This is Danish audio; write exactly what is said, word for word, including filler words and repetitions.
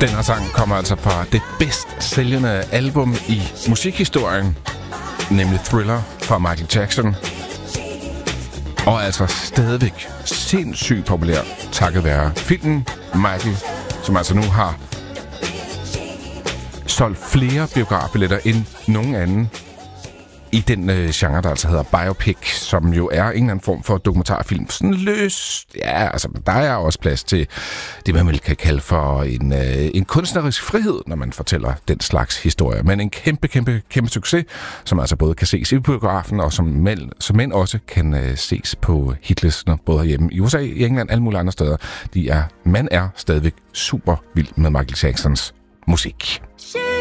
Den her sang kommer altså fra det bedst sælgende album i musikhistorien, nemlig Thriller fra Michael Jackson. Og altså stadigvæk sindssygt populær, takket være filmen Michael, som altså nu har solgt flere biografbilletter end nogen anden i den øh, genre, der altså hedder biopic, som jo er en eller anden form for dokumentarfilm. Sådan løs, ja, altså der er også plads til det, man vel kan kalde for en, øh, en kunstnerisk frihed, når man fortæller den slags historie. Men en kæmpe, kæmpe, kæmpe succes, som altså både kan ses i biografen, og som mænd, som mænd også kan øh, ses på hitlisten, både hjemme i U S A, i England, alle mulige andre steder. De er, man er stadigvæk super vild med Michael Jacksons musik.